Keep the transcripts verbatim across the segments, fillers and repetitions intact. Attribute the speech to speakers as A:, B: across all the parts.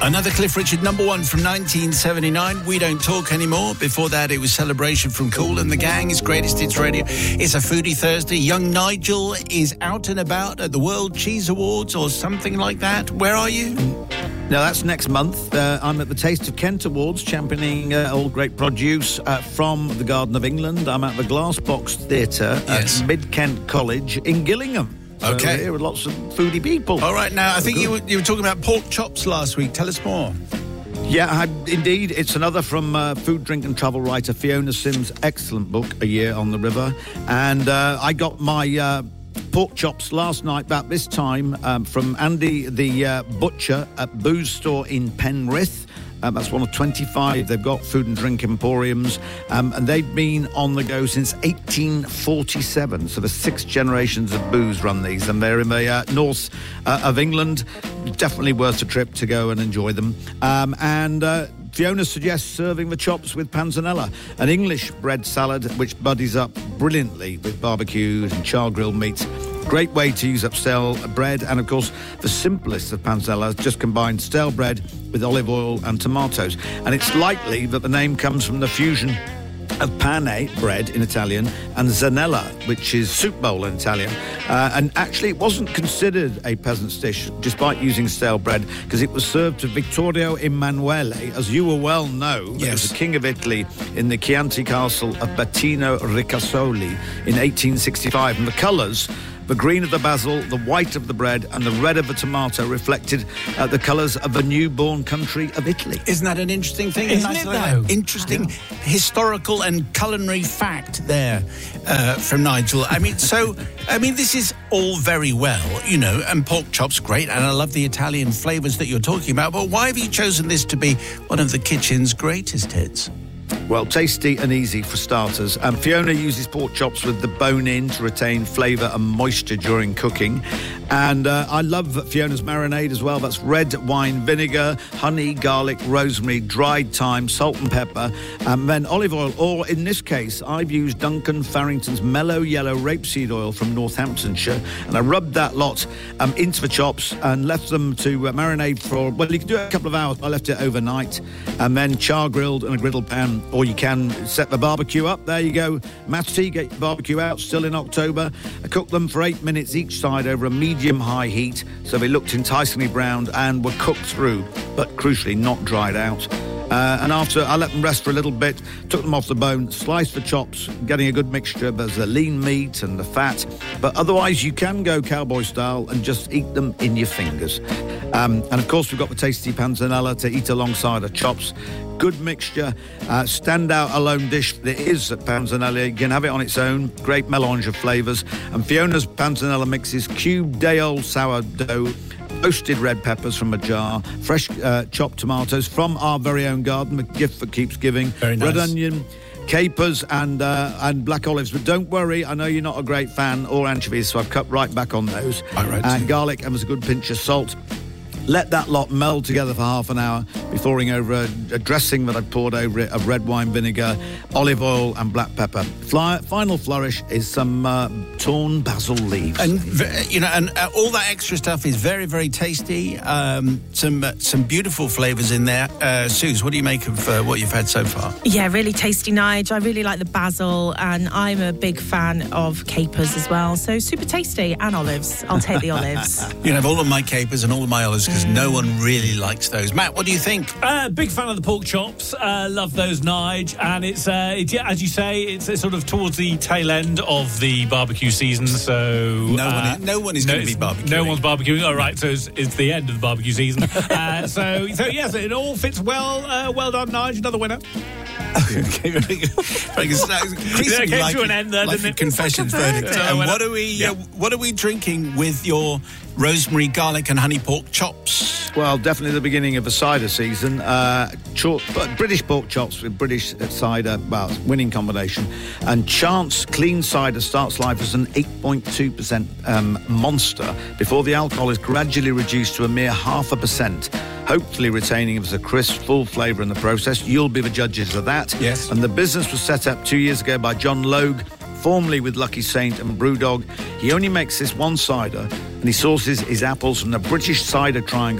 A: Another Cliff Richard number one from nineteen seventy-nine, We Don't Talk Anymore. Before that, it was Celebration from Kool and the Gang. It's Greatest Hits Radio. It's a Foodie Thursday. Young Nigel is out and about at the World Cheese Awards or something like that. Where are you?
B: Now, that's next month. Uh, I'm at the Taste of Kent Awards, championing uh, all great produce uh, from the Garden of England. I'm at the Glass Box Theatre
A: Yes.
B: at Mid Kent College in Gillingham. So
A: Okay.
B: here are lots of foodie people.
A: All right, now, I think you were, you were talking about pork chops last week. Tell us more.
B: Yeah, I, indeed. It's another from uh, food, drink and travel writer Fiona Sims' excellent book, A Year on the River. And uh, I got my uh, pork chops last night, about this time, um, from Andy the uh, Butcher at Booze Store in Penrith. Um, that's one of twenty-five. They've got food and drink emporiums, um, and they've been on the go since eighteen forty-seven. So the six generations of booze run these, and they're in the uh, north uh, of England. Definitely worth a trip to go and enjoy them. Um, and uh, Fiona suggests serving the chops with panzanella, an English bread salad which buddies up brilliantly with barbecued and char-grilled meats. Great way to use up stale bread, and of course the simplest of panzanella just combines stale bread with olive oil and tomatoes. And it's likely that the name comes from the fusion of pane, bread in Italian, and zanella, which is soup bowl in Italian. Uh, and actually it wasn't considered a peasant's dish despite using stale bread, because it was served to Vittorio Emanuele, as you will well know,
A: Yes.
B: as the King of Italy in the Chianti Castle of Bettino Ricasoli in eighteen sixty-five. And the colours, the green of the basil, the white of the bread, and the red of the tomato reflected uh, the colours of the newborn country of Italy.
A: Isn't that an interesting thing?
C: Isn't
A: Nice
C: it,
A: little
C: though?
A: Interesting historical and culinary fact there uh, from Nigel. I mean, so, I mean, this is all very well, you know, and pork chops, great, and I love the Italian flavours that you're talking about, but why have you chosen this to be one of the kitchen's greatest hits?
B: Well, tasty and easy for starters. And Fiona uses pork chops with the bone in to retain flavour and moisture during cooking. And uh, I love Fiona's marinade as well. That's red wine vinegar, honey, garlic, rosemary, dried thyme, salt and pepper, and then olive oil. Or in this case, I've used Duncan Farrington's mellow yellow rapeseed oil from Northamptonshire. And I rubbed that lot um, into the chops and left them to uh, marinate for, well, you can do it a couple of hours. I left it overnight. And then char-grilled in a griddle pan. Or you can set the barbecue up. There you go. Matty, get your barbecue out, still in October. I cooked them for eight minutes each side over a medium-high heat, so they looked enticingly browned and were cooked through, but crucially not dried out. Uh, and after I let them rest for a little bit, took them off the bone, sliced the chops, getting a good mixture. There's the lean meat and the fat, but otherwise you can go cowboy style and just eat them in your fingers. Um, and of course we've got the tasty panzanella to eat alongside the chops. Good mixture, uh, standout alone dish that is at panzanella. You can have it on its own. Great melange of flavours. And Fiona's panzanella mixes cubed day-old sourdough, roasted red peppers from a jar, fresh uh, chopped tomatoes from our very own garden, the gift that keeps giving.
A: Very nice.
B: Red onion, capers and uh, and black olives. But don't worry, I know you're not a great fan, or anchovies, so I've cut right back on those.
A: All right.
B: And garlic, and there's a good pinch of salt. Let that lot meld together for half an hour before pouring over a, a dressing that I poured over it of red wine vinegar, olive oil and black pepper. Fly, final flourish is some uh, torn basil leaves.
A: And, you know, and uh, all that extra stuff is very, very tasty. Um, some uh, some beautiful flavours in there. Uh, Suze, what do you make of uh, what you've had so far?
C: Yeah, really tasty, Nige. I really like the basil, and I'm a big fan of capers as well. So super tasty, and olives. I'll take the olives.
A: You can have all of my capers and all of my olives because mm. no one really likes those. Matt, what do you think?
D: Uh, big fan of the pork chops. Uh, love those, Nige. And it's, uh, it, yeah, as you say, it's, it's sort of towards the tail end of the barbecue season. So
A: no
D: uh,
A: one is, no one is
D: no,
A: going to be barbecuing.
D: No one's barbecuing. All right, so it's, it's the end of the barbecue season. uh, so, so yes, it all fits well. Uh, well done, Nige. Another winner.
A: Increasingly
D: came
A: like,
D: to an end there,
A: like
D: didn't
A: a
D: it?
A: confessions verdict.
D: Yeah,
A: and
D: well,
A: what are we?
D: yeah.
A: Uh, what are we drinking with your rosemary, garlic, and honey pork chops?
B: Well, definitely the beginning of the cider season. Uh, cho- British pork chops with British cider, well, winning combination. And Chance Clean Cider starts life as an eight point two percent um, monster before the alcohol is gradually reduced to a mere half a percent. Hopefully retaining as a crisp, full flavour in the process. You'll be the judges of that.
A: Yes.
B: And the business was set up two years ago by John Logue, formerly with Lucky Saint and Brewdog. He only makes this one cider, and he sources his apples from the British Cider Triangle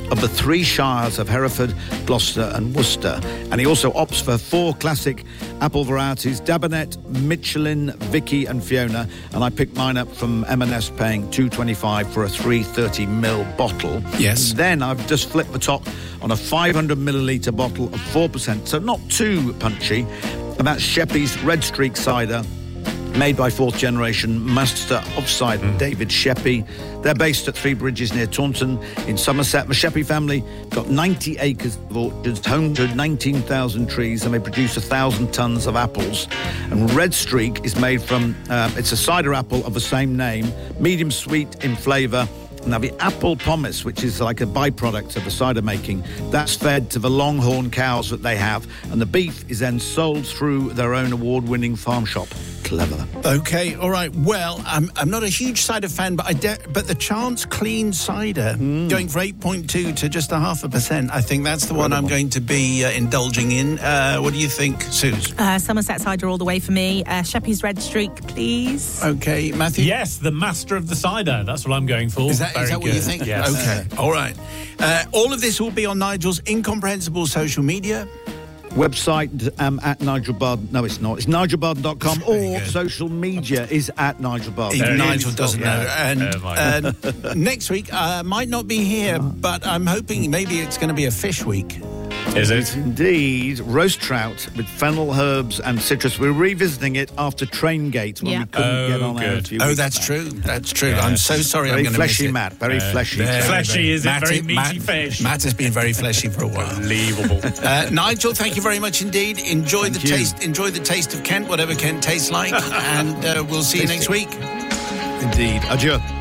B: of the three shires of Hereford, Gloucester and Worcester. And he also opts for four classic apple varieties, Dabanet, Michelin, Vicky and Fiona. And I picked mine up from M and S, paying two twenty-five for a three thirty milliliter bottle.
A: Yes.
B: And then I've just flipped the top on a five hundred milliliter bottle of four percent, so not too punchy. And that's Sheppey's Red Streak Cider, made by fourth generation master of cider mm. David Sheppey. They're based at Three Bridges near Taunton in Somerset. The Sheppey family got ninety acres of orchards, home to nineteen thousand trees, and they produce one thousand tonnes of apples. And Red Streak is made from, uh, it's a cider apple of the same name, medium sweet in flavour. Now, the apple pomace, which is like a byproduct of the cider making, that's fed to the longhorn cows that they have, and the beef is then sold through their own award-winning farm shop. Clever.
A: Okay, all right. Well, I'm I'm not a huge cider fan, but I de- but the Chance Clean Cider mm. going for eight point two to just a half a percent. I think that's the Incredible. one I'm going to be uh, indulging in. Uh, what do you think, Suze?
C: Uh, Somerset cider all the way for me. Uh, Sheppey's Red Streak, please.
A: Okay, Matthew.
D: Yes, the master of the cider. That's what I'm going for.
A: Is that, is that what you think?
D: Yes.
A: Okay. All right. Uh, all of this will be on Nigel's incomprehensible social media.
B: Website um, at Nigel Barden. No, it's not. It's nigel barden dot com, or social media is at Nigel Barden.
A: Even Nigel doesn't know. And uh, next week, I uh, might not be here, but I'm hoping maybe it's going to be a fish week.
D: Is it?
B: It's indeed. Roast trout with fennel, herbs and citrus. We're revisiting it after Traingate when
C: yeah.
B: we couldn't
D: oh,
B: get on air.
D: good.
A: Oh, that's back. true. That's true. Yes. I'm so sorry.
B: Very
A: I'm going to
B: fleshy,
A: miss it.
B: Matt. Very uh, fleshy.
D: Very fleshy, is
A: Matt,
D: it? Very meaty
A: Matt,
D: fish.
A: Matt has been very fleshy for a while.
D: Unbelievable.
A: uh, Nigel, thank you very much indeed. Enjoy
B: thank
A: the
B: you.
A: taste. Enjoy the taste of Kent, whatever Kent tastes like, and uh, we'll see you next week.
B: Indeed. Adieu.